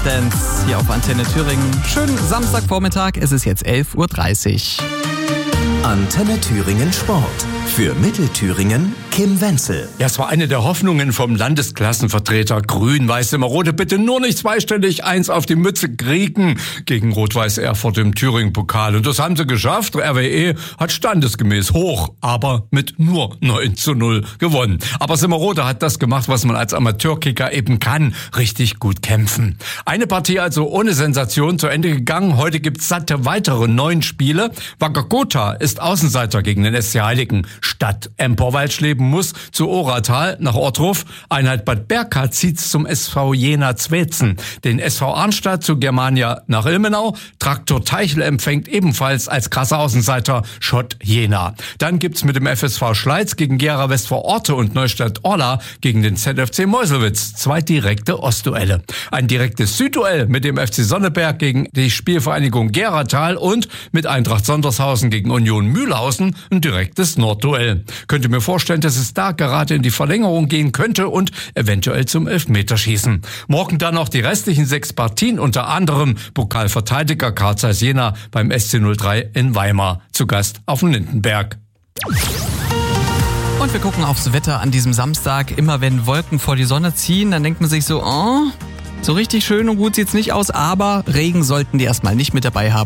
Dance hier auf Antenne Thüringen. Schönen Samstagvormittag, es ist jetzt 11.30 Uhr. Antenne Thüringen Sport. Für Mittelthüringen Kim Wenzel. Ja, es war eine der Hoffnungen vom Landesklassenvertreter Grün-Weiß-Semmerode. Bitte nur nicht zweistellig 1 auf die Mütze kriegen gegen Rot-Weiß Erfurt im Thüringen-Pokal. Und das haben sie geschafft. RWE hat standesgemäß hoch, aber mit nur 9:0 gewonnen. Aber Semmerode hat das gemacht, was man als Amateurkicker eben kann. Richtig gut kämpfen. Eine Partie also ohne Sensation zu Ende gegangen. Heute gibt's satte weitere 9 Spiele. Wacker Gotha ist Außenseiter gegen den SC Heiligenstadt. Emporwaldschleben muss zu Oratal nach Ottruf. Einheit Bad Berka zieht's zum SV Jena Zwetzen. Den SV Arnstadt zu Germania nach Ilmenau. Traktor Teichel empfängt ebenfalls als krasser Außenseiter Schott Jena. Dann gibt's mit dem FSV Schleiz gegen Gera Westfor Orte und Neustadt Orla gegen den ZFC Meuselwitz. 2 direkte Ostduelle. Ein direktes Südduell mit dem FC Sonneberg gegen die Spielvereinigung Geratal und mit Eintracht Sondershausen gegen Union Mühlhausen ein direktes Nordduell. Könnt ihr mir vorstellen, dass es da gerade in die Verlängerung gehen könnte und eventuell zum Elfmeterschießen. Morgen dann noch die restlichen 6 Partien, unter anderem Pokalverteidiger Carl Zeiss Jena beim SC03 in Weimar. Zu Gast auf dem Lindenberg. Und wir gucken aufs Wetter an diesem Samstag. Immer wenn Wolken vor die Sonne ziehen, dann denkt man sich so, so richtig schön und gut sieht's nicht aus, aber Regen sollten die erstmal nicht mit dabei haben.